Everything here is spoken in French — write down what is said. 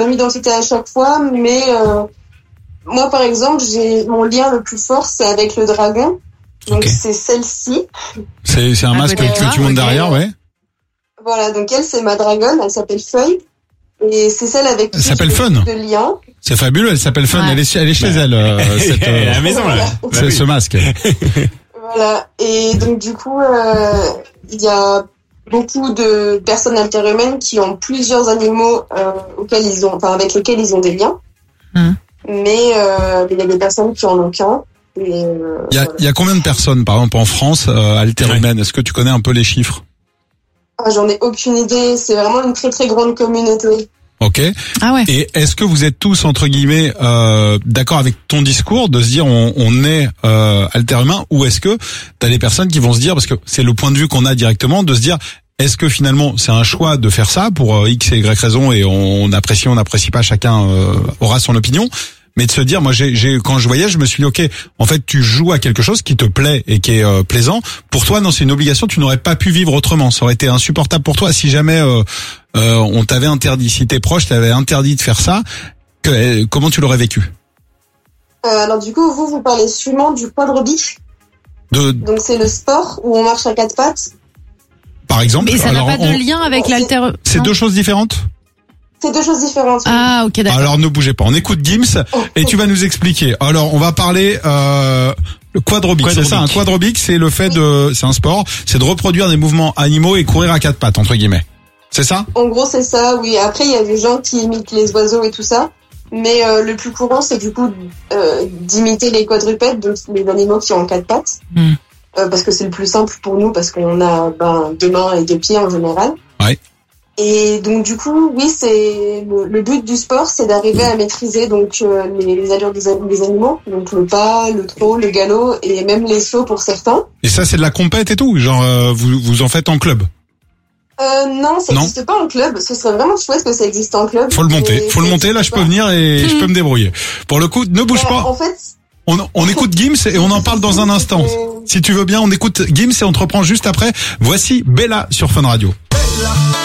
même identité à chaque fois, mais moi par exemple, j'ai mon lien le plus fort, c'est avec le dragon. Donc c'est celle-ci. C'est un masque que tu montes derrière, ouais. Voilà, donc elle c'est ma dragonne, elle s'appelle Feuille. Et c'est celle avec qui elle s'appelle Fun. De lien. C'est fabuleux, elle s'appelle Fun, elle est chez elle, cette, à la maison, là. C'est ce masque. Voilà. Et donc, du coup, il y a beaucoup de personnes interhumaines qui ont plusieurs animaux, avec lesquels ils ont des liens. Mais, il y a des personnes qui en ont qu'un. Il y a combien de personnes, par exemple, en France, interhumaines? Est-ce que tu connais un peu les chiffres? J'en ai aucune idée. C'est vraiment une très très grande communauté. Ok. Ah ouais. Et est-ce que vous êtes tous entre guillemets d'accord avec ton discours de se dire on est alter-humain, ou est-ce que t'as des personnes qui vont se dire, parce que c'est le point de vue qu'on a directement, de se dire est-ce que finalement c'est un choix de faire ça pour X et Y raison, et on n'apprécie pas, chacun aura son opinion. Mais de se dire, moi, quand je voyais, je me suis dit, ok, en fait, tu joues à quelque chose qui te plaît et qui est plaisant. Pour toi, non, c'est une obligation. Tu n'aurais pas pu vivre autrement. Ça aurait été insupportable pour toi si jamais on t'avait interdit, si tes proches t'avaient interdit de faire ça. Comment tu l'aurais vécu? Alors du coup, vous parlez sûrement du quadrobique. Donc c'est le sport où on marche à quatre pattes. Par exemple. Mais ça n'a pas de lien avec l'alter. C'est deux choses différentes. C'est deux choses différentes. Ah, ok, d'accord. Alors ne bougez pas, on écoute Gims et tu vas nous expliquer. Alors on va parler le quadrobique, c'est ça, un quadrobique, c'est le fait c'est un sport, c'est de reproduire des mouvements animaux et courir à quatre pattes entre guillemets. C'est ça? En gros, c'est ça, oui. Après, il y a des gens qui imitent les oiseaux et tout ça, mais le plus courant, c'est du coup d'imiter les quadrupèdes, donc les animaux qui ont quatre pattes, parce que c'est le plus simple pour nous, parce qu'on a deux mains et deux pieds en général. Ouais. Et donc du coup, oui, c'est le but du sport, c'est d'arriver à maîtriser donc les allures des animaux, donc le pas, le trot, le galop et même les sauts pour certains. Et ça, c'est de la compète et tout, genre vous en faites en club? Non, ça n'existe pas en club. Ce serait vraiment chouette que ça existe en club. Faut le monter. Là, je peux venir et je peux me débrouiller. Pour le coup, ne bouge pas. En fait, on écoute Gims et on en parle dans un instant. Si tu veux bien, on écoute Gims et on te reprend juste après. Voici Bella sur Fun Radio.